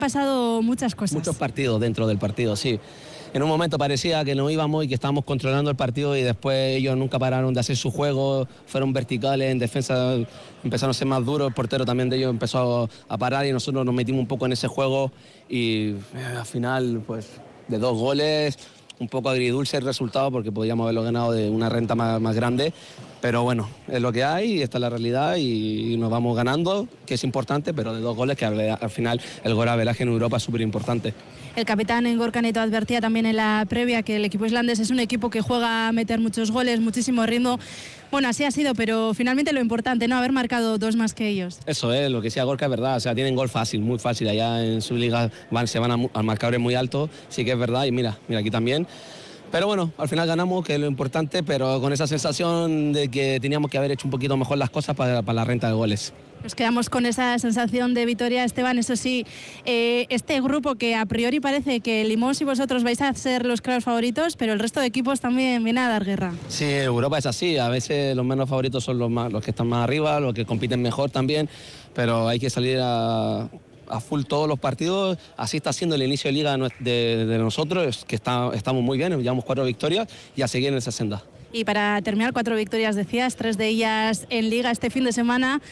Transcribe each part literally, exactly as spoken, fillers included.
pasado muchas cosas. Muchos partidos dentro del partido, sí. En un momento parecía que no íbamos y que estábamos controlando el partido y después ellos nunca pararon de hacer su juego, fueron verticales, en defensa empezaron a ser más duros, el portero también de ellos empezó a parar y nosotros nos metimos un poco en ese juego y eh, al final pues de dos goles, un poco agridulce el resultado porque podíamos haberlo ganado de una renta más, más grande, pero bueno, es lo que hay, esta es la realidad y nos vamos ganando, que es importante, pero de dos goles que al, al final el golaveraje en Europa es súper importante. El capitán Gorka Neto advertía también en la previa que el equipo islandés es un equipo que juega a meter muchos goles, muchísimo ritmo. Bueno, así ha sido, pero finalmente lo importante, ¿no? Haber marcado dos más que ellos. Eso es, lo que decía Gorka es verdad, o sea, tienen gol fácil, muy fácil, allá en su liga van, se van a, a marcadores muy altos, sí que es verdad, y mira, mira aquí también. Pero bueno, al final ganamos, que es lo importante, pero con esa sensación de que teníamos que haber hecho un poquito mejor las cosas para, para la renta de goles. Nos quedamos con esa sensación de victoria, Esteban. Eso sí, eh, este grupo que a priori parece que Limón y vosotros vais a ser los claros favoritos, pero el resto de equipos también viene a dar guerra. Sí, Europa es así, a veces los menos favoritos son los, más, los que están más arriba, los que compiten mejor también, pero hay que salir a... a full todos los partidos, así está siendo el inicio de liga de, de nosotros, que está, estamos muy bien, llevamos cuatro victorias y a seguir en esa senda. Y para terminar, cuatro victorias decías, tres de ellas en liga este fin de semana.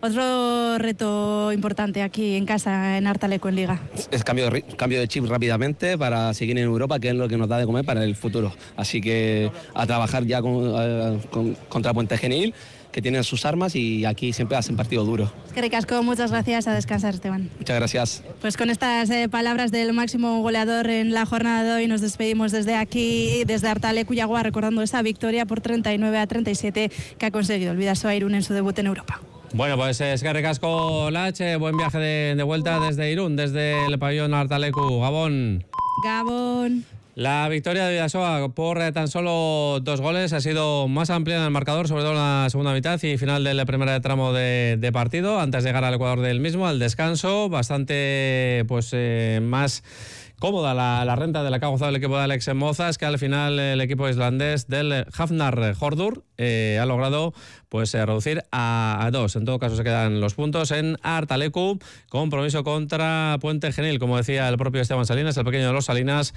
Otro reto importante aquí en casa, en Hartaleco, en liga. Es cambio de, cambio de chip rápidamente para seguir en Europa, que es lo que nos da de comer para el futuro. Así que a trabajar ya con, a, con, contra Puente Genil, que tienen sus armas y aquí siempre hacen partido duro. Es que ricasco, muchas gracias, a descansar, Esteban. Muchas gracias. Pues con estas eh, palabras del máximo goleador en la jornada de hoy nos despedimos desde aquí, desde Hartaleco, Yaguá, recordando esa victoria por treinta y nueve a treinta y siete que ha conseguido el Bidasoa Irún en su debut en Europa. Bueno, pues es que ricasco, Lach, buen viaje de, de vuelta desde Irún, desde el pabellón Hartaleco, Gabón. Gabón. La victoria de Bidasoa por tan solo dos goles ha sido más amplia en el marcador, sobre todo en la segunda mitad y final del primer tramo de, de partido, antes de llegar al Ecuador del mismo, al descanso, bastante pues eh, más cómoda la, la renta de la que ha gozado el equipo de Alex Mozas, que al final el equipo islandés del Hafnar Hordur eh, ha logrado pues eh, reducir a, a dos. En todo caso se quedan los puntos en Hartaleco, compromiso contra Puente Genil, como decía el propio Esteban Salinas, el pequeño de los Salinas,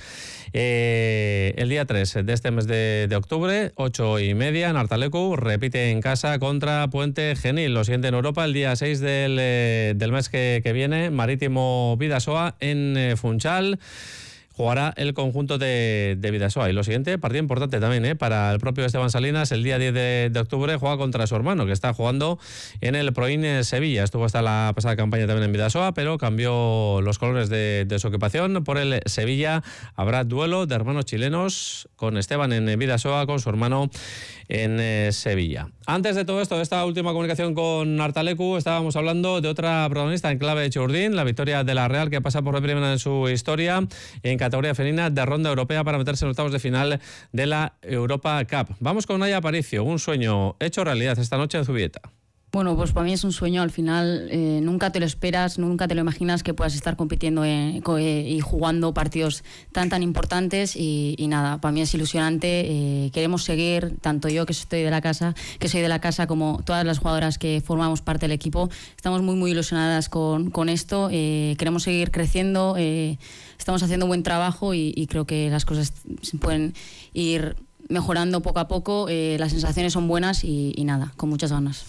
eh, el día tres de este mes de, de octubre, ocho y media en Hartaleco, repite en casa contra Puente Genil. Lo siguiente en Europa, el día seis del, eh, del mes que, que viene, Marítimo Bidasoa en eh, Funchal. Jugará el conjunto de, de Bidasoa. Y lo siguiente, partido importante también ¿eh? para el propio Esteban Salinas, el día diez de, de octubre juega contra su hermano, que está jugando en el Proin Sevilla. Estuvo hasta la pasada campaña también en Bidasoa, pero cambió los colores de, de su equipación por el Sevilla. Habrá duelo de hermanos chilenos con Esteban en Bidasoa, con su hermano en eh, Sevilla. Antes de todo esto, de esta última comunicación con Hartaleco, estábamos hablando de otra protagonista en clave de Churdín, la victoria de la Real, que pasa por la primera en su historia en categoría femenina de ronda europea para meterse en octavos de final de la Europa Cup. Vamos con Naya Aparicio, un sueño hecho realidad esta noche en Zubieta. Bueno, pues para mí es un sueño, al final eh, nunca te lo esperas, nunca te lo imaginas que puedas estar compitiendo eh, eh, y jugando partidos tan tan importantes y, y nada, para mí es ilusionante, eh, queremos seguir, tanto yo que estoy de la casa, que soy de la casa, como todas las jugadoras que formamos parte del equipo, estamos muy muy ilusionadas con, con esto, eh, queremos seguir creciendo, eh, estamos haciendo buen trabajo y, y creo que las cosas se pueden ir mejorando poco a poco, eh, las sensaciones son buenas y, y nada, con muchas ganas.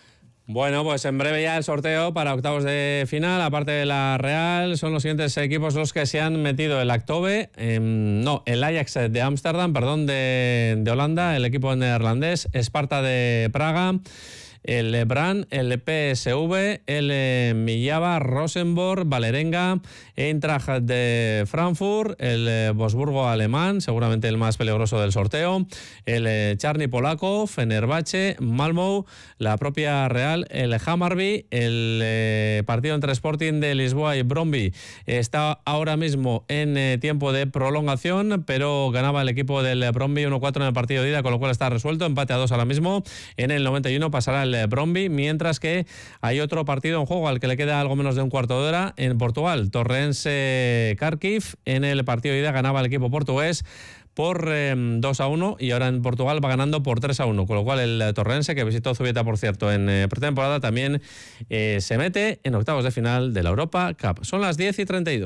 Bueno, pues en breve ya el sorteo para octavos de final, aparte de la Real, son los siguientes equipos los que se han metido: el Actove, eh, no, el Ajax de Ámsterdam, perdón, de, de Holanda, el equipo neerlandés, Sparta de Praga, el Brann, el P S V, el Millava, Rosenborg, Valerenga, Eintracht de Frankfurt, el Wolfsburgo alemán, seguramente el más peligroso del sorteo, el Charny polaco, Fenerbahce, Malmö, la propia Real, el Hammarby, el eh, partido entre Sporting de Lisboa y Brøndby está ahora mismo en eh, tiempo de prolongación, pero ganaba el equipo del Brøndby uno cuatro en el partido de ida, con lo cual está resuelto, empate a dos ahora mismo. En el noventa y uno pasará el Brøndby, mientras que hay otro partido en juego al que le queda algo menos de un cuarto de hora en Portugal, Torrense Kharkiv. En el partido de ida ganaba el equipo portugués por eh, dos a uno y ahora en Portugal va ganando por tres a uno, con lo cual el Torrense, que visitó Zubieta por cierto en eh, pretemporada, también eh, se mete en octavos de final de la Europa Cup. Son las diez y treinta y dos.